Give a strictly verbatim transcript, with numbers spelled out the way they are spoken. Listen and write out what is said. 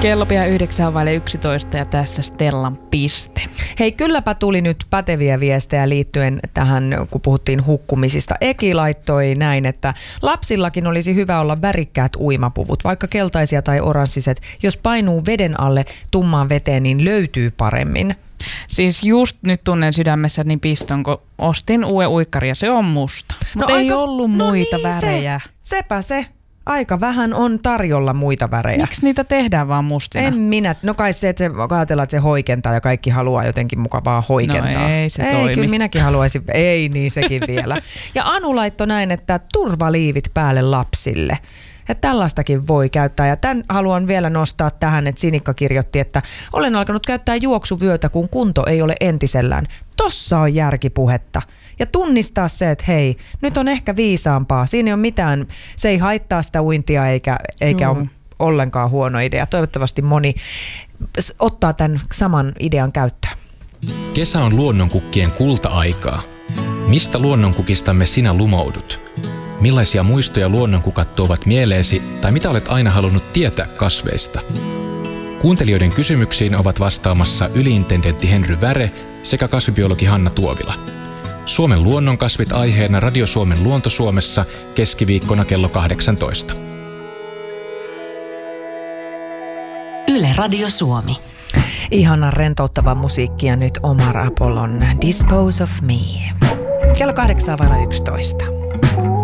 Kello pian yhdeksän vaille yksitoista ja tässä Stellan piste. Hei, kylläpä tuli nyt päteviä viestejä liittyen tähän, kun puhuttiin hukkumisista. Eki laittoi näin, että lapsillakin olisi hyvä olla värikkäät uimapuvut, vaikka keltaisia tai oranssiset. Jos painuu veden alle tummaan veteen, niin löytyy paremmin. Siis just nyt tunnen sydämessä niin piston, kun ostin uuden uikkari ja se on musta. Mutta no ei aika, ollut muita no niin, värejä. Se, sepä se. Aika vähän on tarjolla muita värejä. Miksi niitä tehdään vaan mustina? En minä. No kai se, että se ajatellaan, että se hoikentaa ja kaikki haluaa jotenkin mukavaa hoikentaa. No ei se Ei, toimi. kyllä minäkin haluaisin. Ei niin, sekin vielä. Ja Anu laittoi näin, että turvaliivit päälle lapsille. Ja tällaistakin voi käyttää. Ja tämän haluan vielä nostaa tähän, että Sinikka kirjoitti, että olen alkanut käyttää juoksuvyötä, kun kunto ei ole entisellään. Tossa on järkipuhetta. Ja tunnistaa se, että hei, nyt on ehkä viisaampaa. Siinä ei ole mitään, se ei haittaa sitä uintia eikä, eikä ole ollenkaan huono idea. Toivottavasti moni ottaa tämän saman idean käyttöön. Kesä on luonnonkukkien kulta-aikaa. Mistä luonnonkukistamme sinä lumoudut? Millaisia muistoja luonnonkukat tuovat mieleesi tai mitä olet aina halunnut tietää kasveista? Kuuntelijoiden kysymyksiin ovat vastaamassa yliintendentti Henry Väre sekä kasvibiologi Hanna Tuovila. Suomen luonnonkasvit aiheena Radio Suomen Luonto-Suomessa keskiviikkona kello kahdeksantoista. Yle Radio Suomi. Ihanan rentouttava musiikki ja nyt Omar Apollon Dispose of Me. Kello kahdeksan vailla yksitoista.